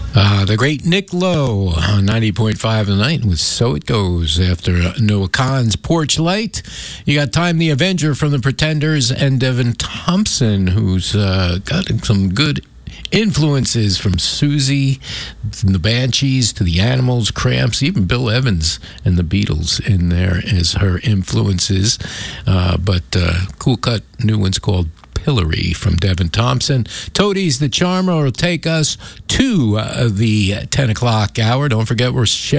The great Nick Lowe on 90.5 the night with So It Goes after Noah Kahan's Porch Light. You got Time the Avenger from the Pretenders and Devin Thompson, who's got some good influences from Susie, from the Banshees to the Animals, Cramps, even Bill Evans and the Beatles in there as her influences. But cool cut new one's called Pillory from Devin Thompson. Toadies the Charmer will take us to the 10 o'clock hour. Don't forget we're